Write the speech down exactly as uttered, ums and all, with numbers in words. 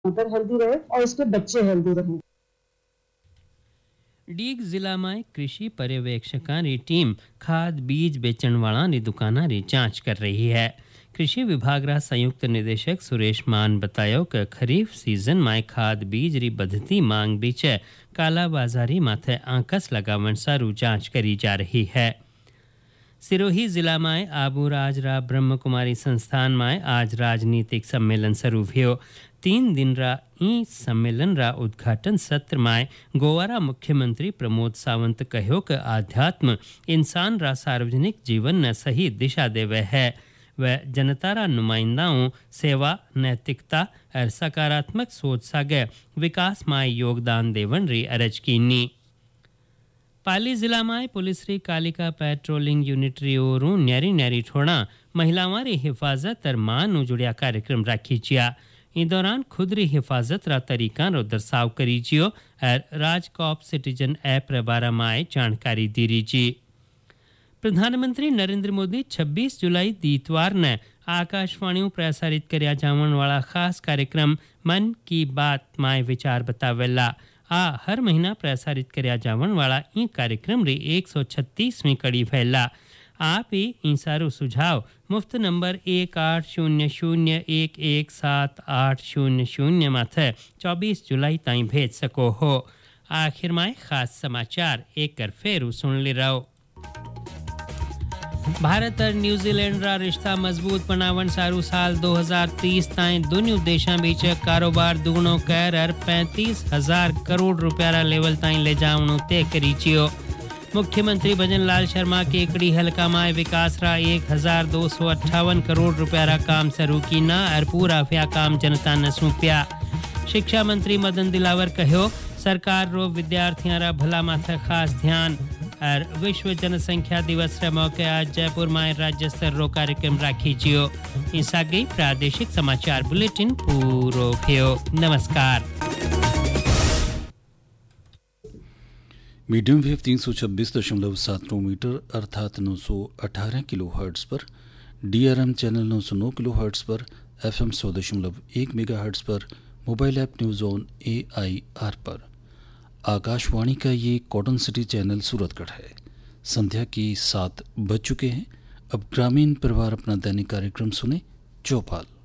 Mother healthy रहे और उसके बच्चे हेल्दी रहें। ડીગ જિલ્લામાં કૃષિ પર્યવેક્ષકોની ટીમ ખાદ બીજ વેચણવાળાની દુકાનોની जांच कर रही है। कृषि विभाग रा संयुक्त निदेशक सुरेश मान बतायो कि खरीफ सीजन में खाद बीज री बढ़ती मांग बीचे कालाबाजारी माथे आंकस लगावन सारू जांच करी जा रही है। सिरोही जिला में आबू राजरा ब्रह्म कुमारी संस्थान में आज राजनीतिक सम्मेलन शुरू हुआ। तीन दिन रा ई सम्मेलन रा उद्घाटन सत्र में गोवारा मुख्यमंत्री प्रमोद सावंत कहो कि आध्यात्म इंसान रा सार्वजनिक जीवन ने सही दिशा देवे है। वह जनता रा नुमाइंदाओं सेवा नैतिकता और सकारात्मक सोच सागे विकास में योगदान देवन री अरज कीनी। पाली जिला में पुलिस री कालिका पेट्रोलिंग यूनिट री ओरू न्यारी न्यारी ठोड़ा महिलाओं री हिफाजत और मां नु जुड़िया कार्यक्रम राखी चिया। इस दौरान खुद री हिफाजत रा तरीका रो दर्शाव करी जियो और राजकॉप सिटीजन ऐप रे बारे में जानकारी दी रही। प्रधानमंत्री नरेंद्र मोदी छब्बीस जुलाई दीतवार ने आकाशवाणी प्रसारित करया जावन वाला खास कार्यक्रम मन की बात में विचार बतावेला। आ हर महीना प्रसारित करया जावन वाला ई कार्यक्रम री एक सौ छत्तीसवीं कड़ी फैला। आप ही इन सारू सुझाव मुफ्त नंबर एक आठ शून्य शून्य एक एक सात आठ शून्य शून्य माथे चौबीस जुलाई ताईं भेज सको हो। आखिर में खास समाचार एक कर फेर सुन ले रहो। भारत और न्यूजीलैंड रा रिश्ता मजबूत बनावन सारू साल दो हज़ार तीस ताईं दोनों देशों बीच कारोबार दुगणो कर और पैंतीस हजार करोड़ रुपया रा लेवल ताईं ले जावणो तय करी चियो। मुख्यमंत्री भजन लाल शर्मा के एकड़ी हलका में विकास रा एक हजार दो सौ अट्ठावन करोड़ रुपया रा काम शुरू कीना और पूरा फ्या काम जनता ने सौंप्या। शिक्षा मंत्री मदन दिलावर कहो सरकार रो विद्यार्थियों रा भला माथे खास ध्यान और विश्व जनसंख्या दिवस रे मौके आज जयपुर में राज्य स्तर रो कार्यक्रम राखी जियो। इस आगे प्रादेशिक समाचार बुलेटिन पूरो थियो। नमस्कार। मीडियम वेव तीन सौ छब्बीस दशमलव सात मीटर अर्थात नौ सौ अठारह किलो हर्ट्स पर, डीआरएम चैनल नौ सौ नौ किलो हर्ट्स पर, एफएम सौ दशमलव एक मेगा हर्ट्स पर, mobile app news on A I R पर। आकाशवाणी का ये कॉटन सिटी चैनल सूरतगढ़ है। संध्या की सात बज चुके हैं। अब ग्रामीण परिवार अपना दैनिक कार्यक्रम सुने चौपाल।